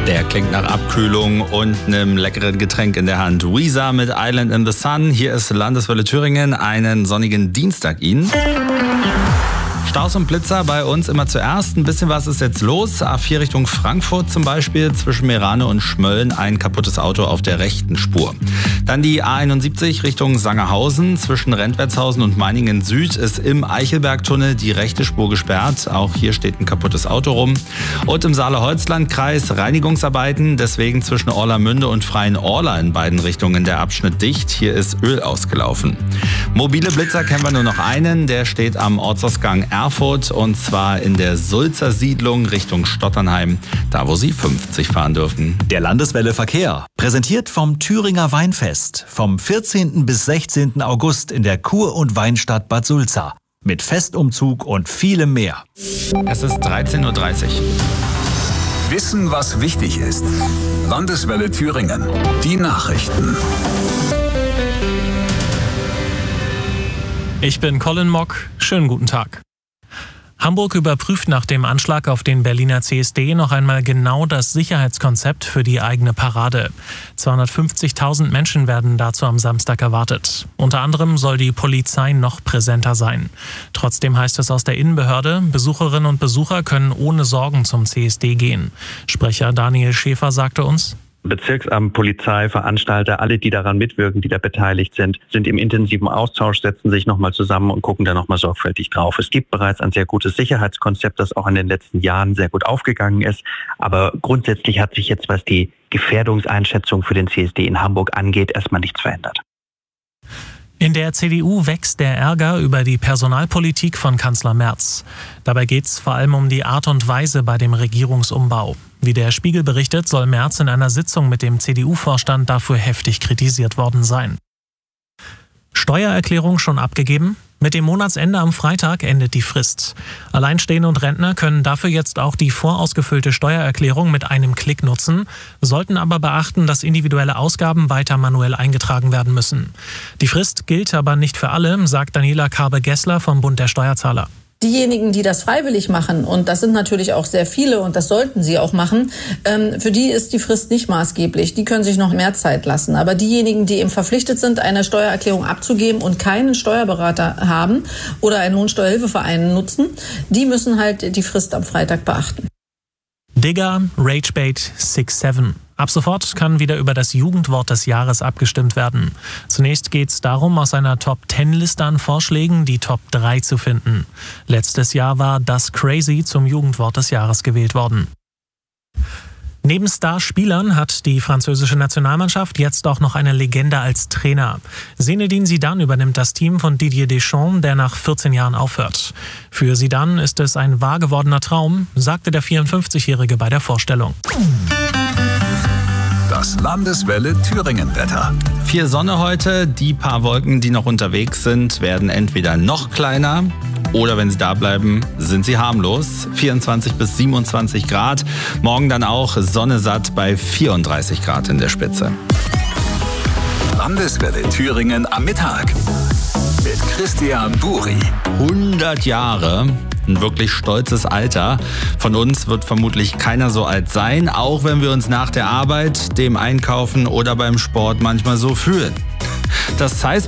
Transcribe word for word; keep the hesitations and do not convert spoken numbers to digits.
Der klingt nach Abkühlung und einem leckeren Getränk in der Hand. Weezer mit Island in the Sun. Hier ist Landeswelle Thüringen. Einen sonnigen Dienstag Ihnen. Staus und Blitzer bei uns immer zuerst. Ein bisschen was ist jetzt los. A vier Richtung Frankfurt zum Beispiel. Zwischen Meerane und Schmölln ein kaputtes Auto auf der rechten Spur. Dann die A einundsiebzig Richtung Sangerhausen. Zwischen Rentwertshausen und Meiningen Süd ist im Eichelbergtunnel die rechte Spur gesperrt. Auch hier steht ein kaputtes Auto rum. Und im Saale-Holzland-Kreis Reinigungsarbeiten. Deswegen zwischen Orlamünde und Freien-Orla in beiden Richtungen der Abschnitt dicht. Hier ist Öl ausgelaufen. Mobile Blitzer kennen wir nur noch einen. Der steht am Ortsausgang Erfurt und zwar in der Sulzer Siedlung Richtung Stotternheim, da wo Sie fünfzig fahren dürfen. Der Landeswelle Verkehr, präsentiert vom Thüringer Weinfest, vom vierzehnten bis sechzehnten August in der Kur- und Weinstadt Bad Sulza. Mit Festumzug und vielem mehr. Es ist dreizehn Uhr dreißig. Wissen, was wichtig ist. Landeswelle Thüringen. Die Nachrichten. Ich bin Colin Mock. Schönen guten Tag. Hamburg überprüft nach dem Anschlag auf den Berliner C S D noch einmal genau das Sicherheitskonzept für die eigene Parade. zweihundertfünfzigtausend Menschen werden dazu am Samstag erwartet. Unter anderem soll die Polizei noch präsenter sein. Trotzdem heißt es aus der Innenbehörde, Besucherinnen und Besucher können ohne Sorgen zum C S D gehen. Sprecher Daniel Schäfer sagte uns: Bezirksamt, Polizei, Veranstalter, alle, die daran mitwirken, die da beteiligt sind, sind im intensiven Austausch, setzen sich nochmal zusammen und gucken da nochmal sorgfältig drauf. Es gibt bereits ein sehr gutes Sicherheitskonzept, das auch in den letzten Jahren sehr gut aufgegangen ist. Aber grundsätzlich hat sich jetzt, was die Gefährdungseinschätzung für den C S D in Hamburg angeht, erstmal nichts verändert. In der C D U wächst der Ärger über die Personalpolitik von Kanzler Merz. Dabei geht es vor allem um die Art und Weise bei dem Regierungsumbau. Wie der Spiegel berichtet, soll Merz in einer Sitzung mit dem C D U-Vorstand dafür heftig kritisiert worden sein. Steuererklärung schon abgegeben? Mit dem Monatsende am Freitag endet die Frist. Alleinstehende und Rentner können dafür jetzt auch die vorausgefüllte Steuererklärung mit einem Klick nutzen, sollten aber beachten, dass individuelle Ausgaben weiter manuell eingetragen werden müssen. Die Frist gilt aber nicht für alle, sagt Daniela Karbe-Gessler vom Bund der Steuerzahler. Diejenigen, die das freiwillig machen, und das sind natürlich auch sehr viele und das sollten sie auch machen, ähm, für die ist die Frist nicht maßgeblich. Die können sich noch mehr Zeit lassen. Aber diejenigen, die eben verpflichtet sind, eine Steuererklärung abzugeben und keinen Steuerberater haben oder einen Lohnsteuerhilfeverein nutzen, die müssen halt die Frist am Freitag beachten. Digger, Ragebait, six seven. Ab sofort kann wieder über das Jugendwort des Jahres abgestimmt werden. Zunächst geht es darum, aus einer Top zehn Liste an Vorschlägen die Top drei zu finden. Letztes Jahr war das Crazy zum Jugendwort des Jahres gewählt worden. Neben Starspielern hat die französische Nationalmannschaft jetzt auch noch eine Legende als Trainer. Zinedine Zidane übernimmt das Team von Didier Deschamps, der nach vierzehn Jahren aufhört. Für Zidane ist es ein wahr gewordener Traum, sagte der vierundfünfzigjährige bei der Vorstellung. Das Landeswelle Thüringen-Wetter. Viel Sonne heute. Die paar Wolken, die noch unterwegs sind, werden entweder noch kleiner oder wenn sie da bleiben, sind sie harmlos. vierundzwanzig bis siebenundzwanzig Grad. Morgen dann auch Sonne satt bei vierunddreißig Grad in der Spitze. Landeswelle Thüringen am Mittag. Mit Christian Buri. hundert Jahre. Ein wirklich stolzes Alter. Von uns wird vermutlich keiner so alt sein, auch wenn wir uns nach der Arbeit, dem Einkaufen oder beim Sport manchmal so fühlen. Das Zeiss